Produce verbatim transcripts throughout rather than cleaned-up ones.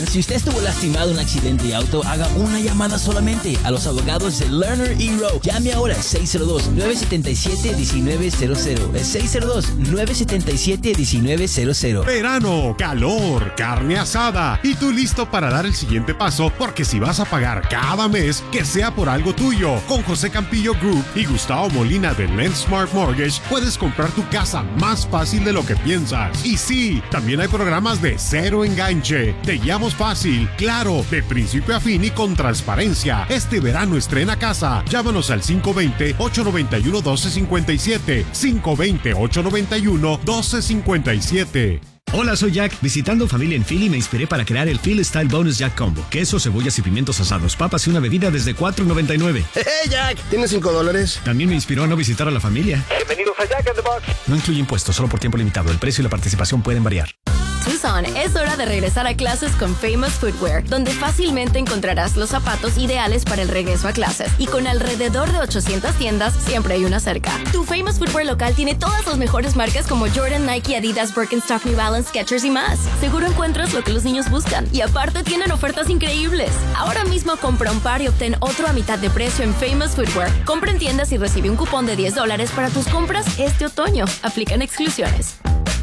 Si usted estuvo lastimado en un accidente de auto, haga una llamada solamente a los abogados de Lerner y Rowe. Llame ahora al seis cero dos, nueve siete siete, uno nueve cero cero. El seis cero dos, nueve siete siete, uno nueve cero cero. Verano, calor, carne asada y tú listo para dar el siguiente paso, porque si vas a pagar cada mes, que sea por algo tuyo. Con José Campillo Group y Gustavo Molina de Lensmart Mortgage puedes comprar tu casa más fácil de lo que piensas. Y sí, también hay programas de cero enganche. Te guiamos fácil, claro, de principio a fin y con transparencia. Este verano estrena casa. Llámanos al cinco dos cero, ocho nueve uno, uno dos cinco siete. cinco dos cero, ocho nueve uno, uno dos cinco siete. Hola, soy Jack. Visitando familia en Philly me inspiré para crear el Philly Style Bonus Jack Combo. Queso, cebollas y pimientos asados, papas y una bebida desde cuatro noventa y nueve. ¡Hey, Jack! ¿Tienes cinco dólares? También me inspiró a no visitar a la familia. Bienvenidos a Jack in the Box. No incluye impuestos, solo por tiempo limitado. El precio y la participación pueden variar. Tucson, es hora de regresar a clases con Famous Footwear, donde fácilmente encontrarás los zapatos ideales para el regreso a clases. Y con alrededor de ochocientas tiendas, siempre hay una cerca. Tu Famous Footwear local tiene todas las mejores marcas como Jordan, Nike, Adidas, Birkenstock, New Balance, Skechers y más. Seguro encuentras lo que los niños buscan. Y aparte tienen ofertas increíbles. Ahora mismo compra un par y obtén otro a mitad de precio en Famous Footwear. Compra en tiendas y recibe un cupón de diez dólares para tus compras este otoño. Aplican exclusiones.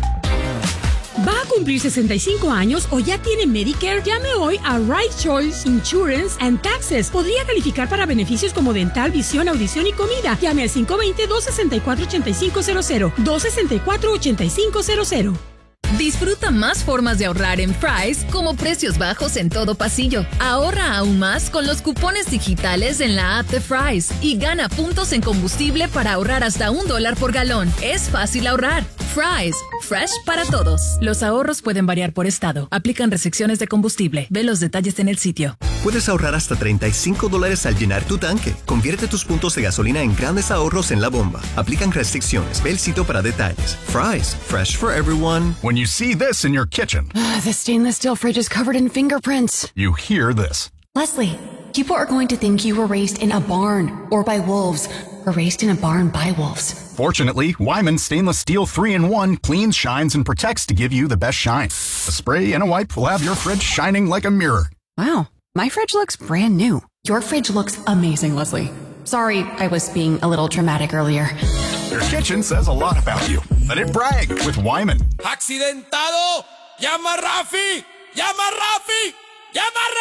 ¿Va a cumplir sesenta y cinco años o ya tiene Medicare? Llame hoy a Right Choice Insurance and Taxes. Podría calificar para beneficios como dental, visión, audición y comida. Llame al cinco dos cero, dos seis cuatro, ocho cinco cero cero. dos seis cuatro, ocho cinco cero cero. Disfruta más formas de ahorrar en Fry's, como precios bajos en todo pasillo. Ahorra aún más con los cupones digitales en la app de Fry's y gana puntos en combustible para ahorrar hasta un dólar por galón. Es fácil ahorrar. Fry's, fresh para todos. Los ahorros pueden variar por estado. Aplican restricciones de combustible. Ve los detalles en el sitio. Puedes ahorrar hasta treinta y cinco dólares al llenar tu tanque. Convierte tus puntos de gasolina en grandes ahorros en la bomba. Aplican restricciones. Ve el sitio para detalles. Fry's, fresh for everyone. When you see this in your kitchen, the stainless steel fridge is covered in fingerprints. You hear this. Leslie, people are going to think you were raised in a barn or by wolves, or raised in a barn by wolves. Fortunately, Wyman Stainless Steel three in one cleans, shines, and protects to give you the best shine. A spray and a wipe will have your fridge shining like a mirror. Wow, my fridge looks brand new. Your fridge looks amazing, Leslie. Sorry, I was being a little dramatic earlier. Your kitchen says a lot about you. Let it brag with Wyman. ¡Accidentado! ¡Llama a Rafi! ¡Llama a Rafi! ¡Llama a